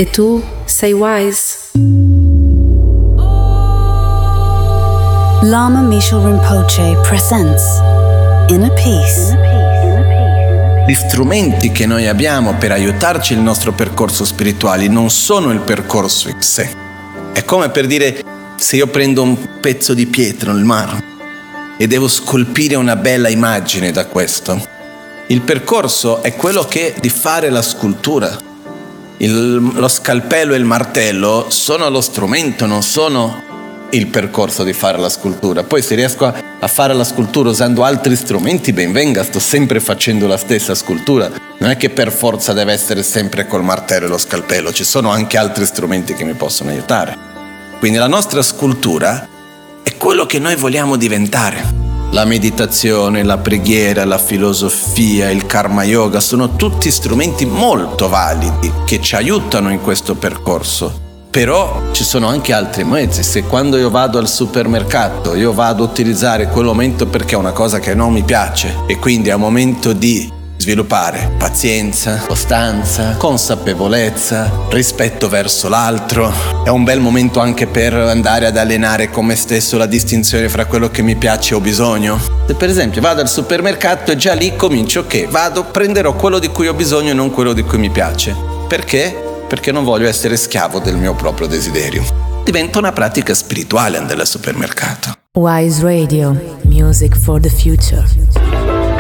E tu sei wise. Lama Mishal Rinpoche presents Inner Peace. Gli strumenti che noi abbiamo per aiutarci nel nostro percorso spirituale non sono il percorso in sé. È come per dire, se io prendo un pezzo di pietra nel mare e devo scolpire una bella immagine da questo, il percorso è quello che di fare la scultura. Lo scalpello e il martello sono lo strumento, non sono il percorso di fare la scultura. Poi se riesco a fare la scultura usando altri strumenti, ben venga, sto sempre facendo la stessa scultura. Non è che per forza deve essere sempre col martello e lo scalpello, ci sono anche altri strumenti che mi possono aiutare. Quindi la nostra scultura è quello che noi vogliamo diventare. La meditazione, la preghiera, la filosofia, il karma yoga sono tutti strumenti molto validi che ci aiutano in questo percorso. Però ci sono anche altri mezzi. Se quando io vado al supermercato io vado a utilizzare quel momento perché è una cosa che non mi piace e quindi è un momento di sviluppare pazienza, costanza, consapevolezza, rispetto verso l'altro. È un bel momento anche per andare ad allenare con me stesso la distinzione fra quello che mi piace e ho bisogno. Se per esempio vado al supermercato e già lì comincio che prenderò quello di cui ho bisogno e non quello di cui mi piace. Perché? Perché non voglio essere schiavo del mio proprio desiderio. Diventa una pratica spirituale andare al supermercato. Wise Radio, music for the future.